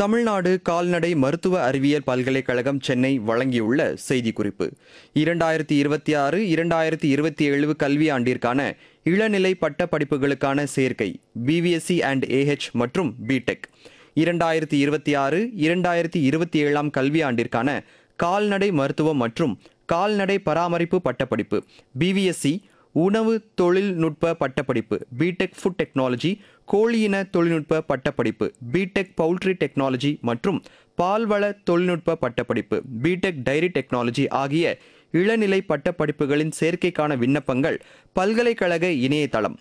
தமிழ்நாடு கால்நடை மருத்துவ அறிவியல் பல்கலைக்கழகம் சென்னை வழங்கியுள்ள செய்திக்குறிப்பு. 2026-2027 கல்வியாண்டிற்கான இளநிலை பட்ட படிப்புகளுக்கான சேர்க்கை BVSc and AH மற்றும் BTech. 2026-2027 கல்வியாண்டிற்கான கால்நடை மருத்துவம் மற்றும் கால்நடை பராமரிப்பு பட்டப்படிப்பு BVSc உணவு தொழில்நுட்ப பட்டப்படிப்பு BTech ஃபுட் டெக்னாலஜி, கோழியின தொழில்நுட்ப பட்டப்படிப்பு BTech பவுல்ட்ரி டெக்னாலஜி மற்றும் பால்வள தொழில்நுட்ப பட்டப்படிப்பு BTech டைரி டெக்னாலஜி ஆகிய இளநிலை பட்டப்படிப்புகளின் சேர்க்கைக்கான விண்ணப்பங்கள் பல்கலைக்கழக இணையதளம்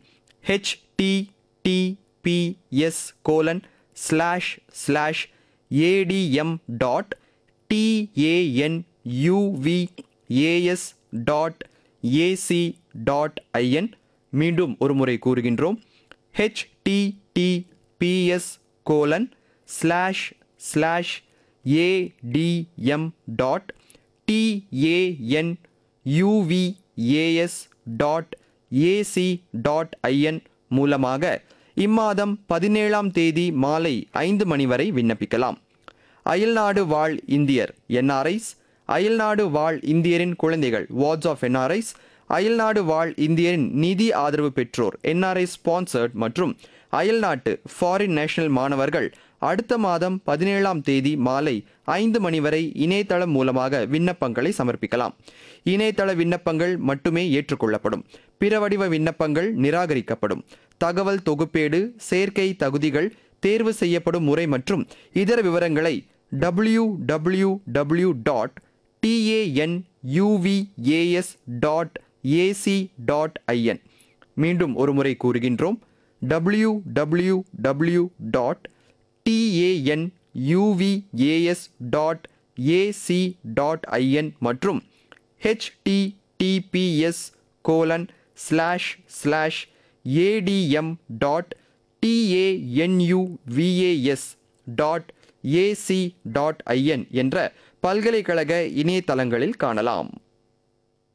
https://adm.tanuvas.ac.in. மீண்டும் ஒரு முறை கூறுகின்றோம், https://adm.tanuvas.ac.in மூலமாக இம்மாதம் 17ஆம் தேதி மாலை 5 மணி வரை விண்ணப்பிக்கலாம். அயல்நாடு வாழ் இந்தியர் NRIs, அயல்நாடு வாழ் இந்தியரின் குழந்தைகள் வார்ட்ஸ் ஆஃப் NRIs, அயல்நாடு வாழ் இந்தியரின் நிதி ஆதரவு பெற்றோர் NRI ஸ்பான்சர்ட் மற்றும் அயல்நாட்டு ஃபாரின் நேஷனல் மாணவர்கள் அடுத்த மாதம் 17ஆம் தேதி மாலை 5 மணி வரை இணையதளம் மூலமாக விண்ணப்பங்களை சமர்ப்பிக்கலாம். இணையதள விண்ணப்பங்கள் மட்டுமே ஏற்றுக்கொள்ளப்படும். பிற வடிவ விண்ணப்பங்கள் நிராகரிக்கப்படும். தகவல் தொகுப்பேடு, சேர்க்கை தகுதிகள், தேர்வு செய்யப்படும் முறை மற்றும் இதர விவரங்களை www.tanuvas.ac.in. மீண்டும் ஒரு முறை கூறுகின்றோம், www.tanuvas.ac.in மற்றும் https://adm.tanuvas.ac.in என்ற பல்கலைக்கழக இணையதளங்களில் காணலாம்.